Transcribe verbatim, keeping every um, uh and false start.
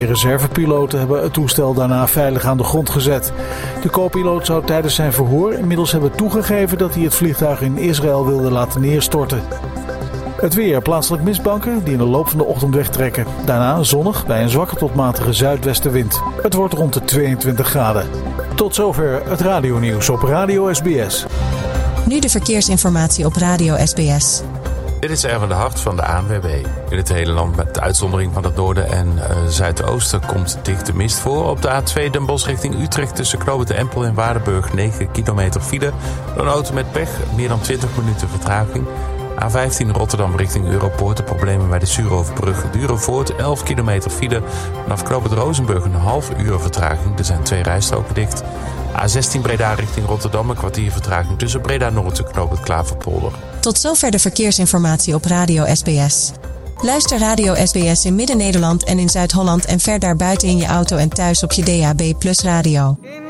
De reservepiloten hebben het toestel daarna veilig aan de grond gezet. De co-piloot zou tijdens zijn verhoor inmiddels hebben toegegeven dat hij het vliegtuig in Israël wilde laten neerstorten. Het weer, plaatselijk mistbanken die in de loop van de ochtend wegtrekken. Daarna zonnig bij een zwakke tot matige zuidwestenwind. Het wordt rond de tweeëntwintig graden. Tot zover het radionieuws op Radio S B S. Nu de verkeersinformatie op Radio S B S. Dit is Erwin de Hart van de A N W B. In het hele land met de uitzondering van het noorden en uh, zuidoosten komt dichte mist voor. Op de A twee Den Bosch richting Utrecht tussen Knoopend de Empel en Waardenburg negen kilometer file. Door een auto met pech, meer dan twintig minuten vertraging. A vijftien Rotterdam richting Europoort, de problemen bij de Suurhoofdbrug duren voort. elf kilometer file. Vanaf Knoopend Rozenburg een half uur vertraging. Er zijn twee rijstroken dicht. A zestien Breda richting Rotterdam, een kwartier vertraging tussen Breda Noord en Knoopend Klaverpolder. Tot zover de verkeersinformatie op Radio S B S. Luister Radio S B S in Midden-Nederland en in Zuid-Holland en ver daarbuiten in je auto en thuis op je D A B plus radio.